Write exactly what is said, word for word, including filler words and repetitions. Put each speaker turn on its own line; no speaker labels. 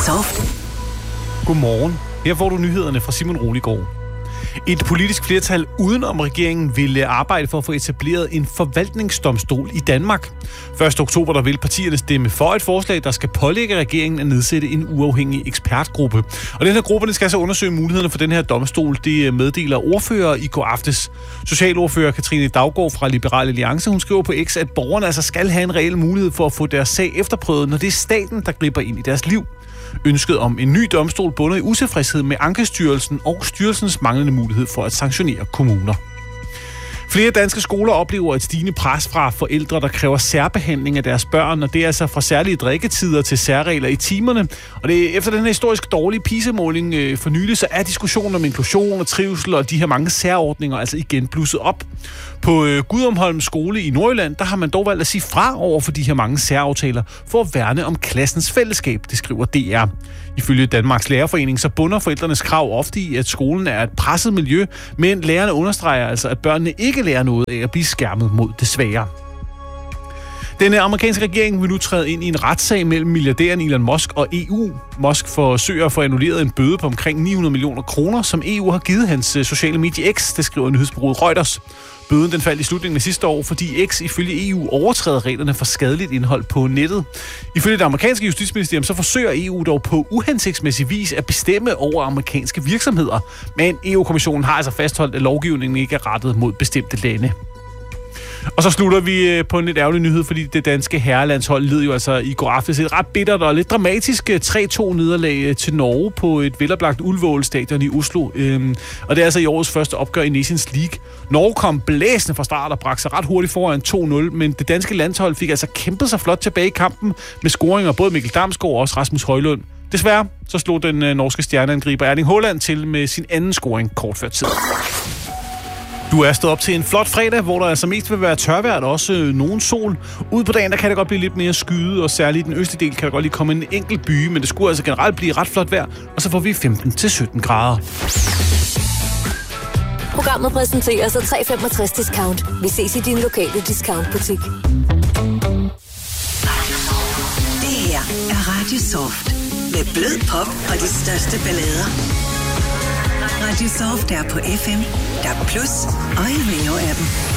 Soft.
Godmorgen. Her får du nyhederne fra Simon Roliggaard. Et politisk flertal udenom regeringen vil arbejde for at få etableret en forvaltningsdomstol i Danmark. første oktober der vil partierne stemme for et forslag, der skal pålægge regeringen at nedsætte en uafhængig ekspertgruppe. Og den her gruppe skal så undersøge mulighederne for den her domstol. Det meddeler ordfører i går aftes. Socialordfører Katrine Daugaard fra Liberal Alliance, hun skriver på X, at borgerne altså skal have en reel mulighed for at få deres sag efterprøvet, når det er staten, der griber ind i deres liv. Ønsket om en ny domstol bunder i utilfredshed med Ankestyrelsen og styrelsens manglende mulighed for at sanktionere kommuner. Flere danske skoler oplever et stigende pres fra forældre, der kræver særbehandling af deres børn, og det er altså fra særlige drikketider til særregler i timerne. Og det er efter den her historisk dårlige PISA-måling øh, for nylig, så er diskussionen om inklusion og trivsel og de her mange særordninger altså igen blusset op. På øh, Gudumholm skole i Nordjylland, der har man dog valgt at sige fra over for de her mange særaftaler for at værne om klassens fællesskab, det skriver D R. Ifølge Danmarks Lærerforening så bunder forældrenes krav ofte i, at skolen er et presset miljø, men lærerne understreger altså, at børnene ikke lærer noget af at blive skærmet mod det svære. Den amerikanske regering vil nu træde ind i en retssag mellem milliardæren Elon Musk og E U. Musk forsøger at få annulleret en bøde på omkring ni hundrede millioner kroner, som E U har givet hans sociale medie X, det skriver nyhedsbureauet Reuters. Bøden den faldt i slutningen af sidste år, fordi X ifølge E U overtræder reglerne for skadeligt indhold på nettet. Ifølge det amerikanske justitsministerium så forsøger E U dog på uhensigtsmæssig vis at bestemme over amerikanske virksomheder. Men E U-kommissionen har altså fastholdt, at lovgivningen ikke er rettet mod bestemte lande. Og så slutter vi på en lidt ærgerlig nyhed, fordi det danske herrelandshold led jo altså i går aftes et ret bittert og lidt dramatisk tre to nederlag til Norge på et veloplagt Ullevål stadion i Oslo. Og det er altså i årets første opgør i Nations League. Norge kom blæsende fra start og bragte sig ret hurtigt foran to nul, men det danske landshold fik altså kæmpet sig flot tilbage i kampen med scoringer både Mikkel Damsgaard og også Rasmus Højlund. Desværre så slog den norske stjerneangriber Erling Haaland til med sin anden scoring kort før tid. Du er stået op til en flot fredag, hvor der altså mest vil være tørvejr og også øh, nogen sol. Ude på dagen der kan det godt blive lidt mere skyet, og særligt i den østlige del kan der godt lige komme en enkelt by, men det skulle altså generelt blive ret flot vejr, og så får vi femten til sytten grader.
Programmet præsenterer så tre komma femogtres discount. Vi ses i din lokale discountbutik.
Det her er Radio Soft med blød pop og de største ballader. Radio Soft er på F M, D A B plus og i Rio-appen.